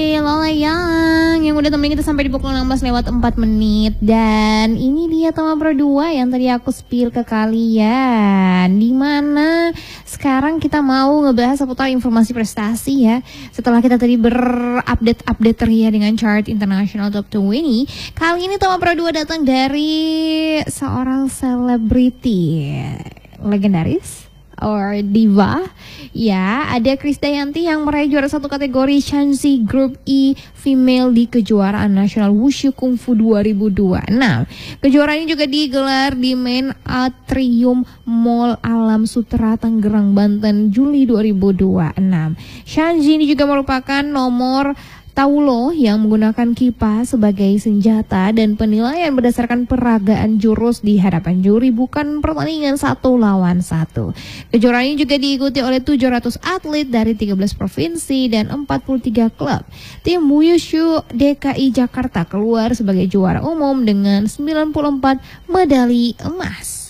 Lola yang udah temenin kita sampai di pukul 16:04. Dan ini dia tema Pro 2 yang tadi aku spill ke kalian, dimana sekarang kita mau ngebahas seputar informasi prestasi ya. Setelah kita tadi berupdate ria dengan chart International Top 20, kali ini tema Pro 2 datang dari seorang selebriti legendaris or diva ya. Ada Krisdayanti yang meraih juara satu kategori Shanxi Group E Female di kejuaraan nasional Wushu Kung Fu 2026. Kejuaraan ini juga digelar di Main Atrium Mall Alam Sutera Tangerang, Banten, Juli 2026. Shanxi ini juga merupakan nomor Taulo yang menggunakan kipas sebagai senjata dan penilaian berdasarkan peragaan jurus di hadapan juri, bukan pertandingan 1 lawan 1. Kejuaraan ini juga diikuti oleh 700 atlet dari 13 provinsi dan 43 klub. Tim Wushu DKI Jakarta keluar sebagai juara umum dengan 94 medali emas.